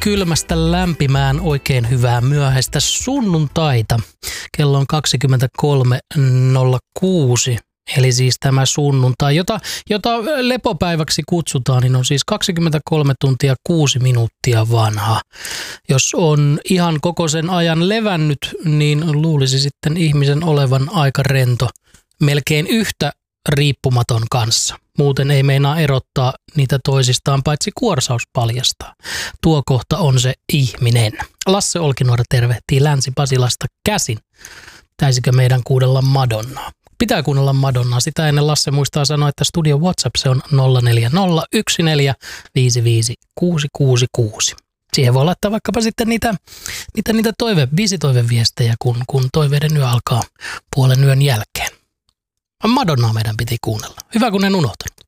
kylmästä lämpimään oikein hyvää myöhäistä sunnuntaita. Kello on 23.06. Eli siis tämä sunnuntai, jota lepopäiväksi kutsutaan, niin on siis 23 tuntia 6 minuuttia vanha. Jos on ihan koko sen ajan levännyt, niin luulisi sitten ihmisen olevan aika rento, melkein yhtä riippumaton kanssa. Muuten ei meinaa erottaa niitä toisistaan, paitsi kuorsaus paljastaa. Tuo kohta on se ihminen. Lasse Olkinuora tervehtii Länsi-Pasilasta käsin. Pitäisikö meidän kuunnella Madonnaa? Pitää kuunnella Madonnaa. Sitä ennen Lasse muistaa sanoa, että studio WhatsApp se on 0401455666. Siihen voi laittaa vaikkapa sitten niitä biisitoiveviestejä, kun toiveiden yö alkaa puolen yön jälkeen. Madonnaa meidän piti kuunnella. Hyvä kun en unohtanut.